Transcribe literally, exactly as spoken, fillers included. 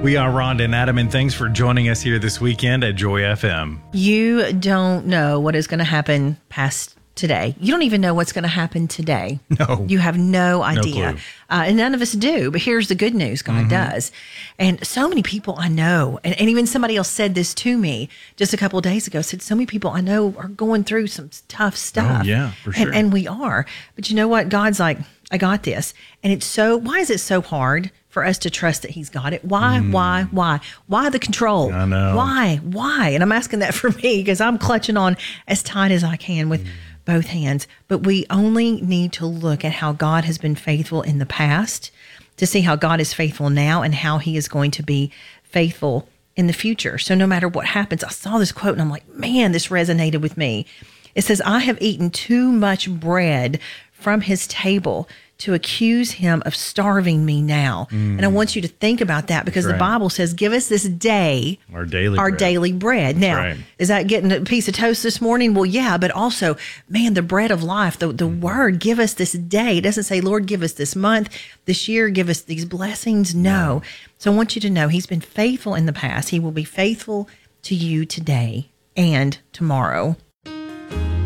We are Rhonda and Adam, and thanks for joining us here this weekend at Joy F M. You don't know what is going to happen past today. You don't even know what's going to happen today. No. You have no idea. clue. Uh, and none of us do. But here's the good news. God Mm-hmm. does. And so many people I know, and, and even somebody else said this to me just a couple of days ago, said so many people I know are going through some tough stuff. Oh, yeah, for sure. And, and we are. But you know what? God's like, I got this. And it's so, why is it so hard for us to trust that he's got it? Why, why, why? Why the control? Mm. I know. Why, why? And I'm asking that for me because I'm clutching on as tight as I can with both hands. But we only need to look at how God has been faithful in the past to see how God is faithful now and how he is going to be faithful in the future. So no matter what happens, I saw this quote and I'm like, man, this resonated with me. It says, I have eaten too much bread from his table to accuse him of starving me now. Mm. And I want you to think about that because That's the right. Bible says, give us this day Our daily our bread. daily bread. Now, right. is that getting a piece of toast this morning? Well, yeah, but also, man, the bread of life, the, the word, give us this day. It doesn't say, Lord, give us this month, this year, give us these blessings. No. no. So I want you to know he's been faithful in the past. He will be faithful to you today and tomorrow.